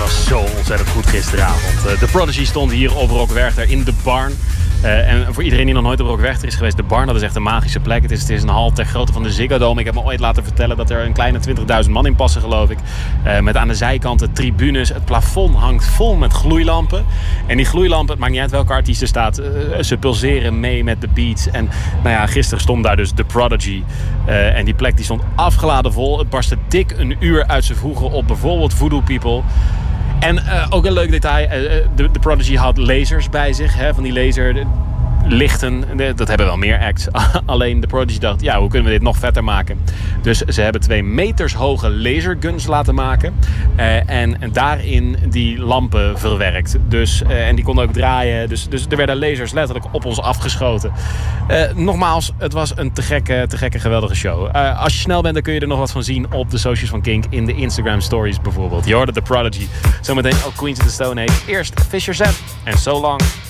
was zo ontzettend goed gisteravond. The Prodigy stond hier op Rock Werchter in de Barn. En voor iedereen die nog nooit op Rock Werchter is geweest, de Barn, dat is echt een magische plek. Het is een hal ter grootte van de Ziggo Dome. Ik heb me ooit laten vertellen dat er een kleine 20.000 man in passen, geloof ik. Met aan de zijkanten tribunes. Het plafond hangt vol met gloeilampen. En die gloeilampen, het maakt niet uit welke artiest er staat, ze pulseren mee met de beats. En nou ja, gisteren stond daar dus The Prodigy. En die plek die stond afgeladen vol. Het barstte dik een uur uit zijn voegen op bijvoorbeeld Voodoo People. En ook een leuk detail, de Prodigy had lasers bij zich, hè, van die laserlichten. Dat hebben wel meer acts. Alleen de Prodigy dacht, ja, hoe kunnen we dit nog vetter maken? Dus ze hebben 2 meters hoge laserguns laten maken. En daarin die lampen verwerkt. Dus, en die konden ook draaien. Dus er werden lasers letterlijk op ons afgeschoten. Nogmaals, het was een te gekke geweldige show. Als je snel bent, dan kun je er nog wat van zien op de socials van Kink. In de Instagram stories bijvoorbeeld. Je hoorde The Prodigy. Zometeen ook Queens of the Stone Age. Eerst Fisher Z en So Long.